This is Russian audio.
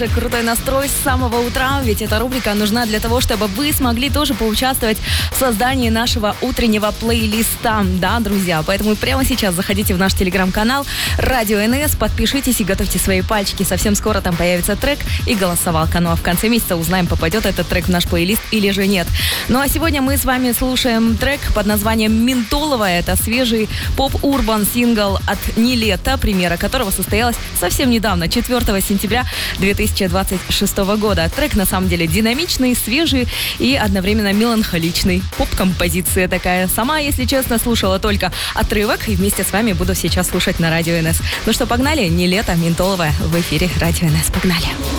Крутой настрой с самого утра, ведь эта рубрика нужна для того, чтобы вы смогли тоже поучаствовать в создании нашего утреннего плейлиста. Да, друзья, поэтому прямо сейчас заходите в наш телеграм-канал Радио НС, подпишитесь и готовьте свои пальчики. Совсем скоро там появится трек и голосовалка. Ну а в конце месяца узнаем, попадет этот трек в наш плейлист или же нет. Ну а сегодня мы с вами слушаем трек под названием «Ментоловая». Это свежий поп-урбан сингл от Нилетто, премьера которого состоялась совсем недавно, 4 сентября 2026 года. Трек на самом деле динамичный, свежий и одновременно меланхоличный. Поп-композиция такая. Сама, если честно, слушала только отрывок и вместе с вами буду сейчас слушать на Радио НС. Ну что, погнали? Нилетто, «Ментоловая» в эфире Радио НС. Погнали!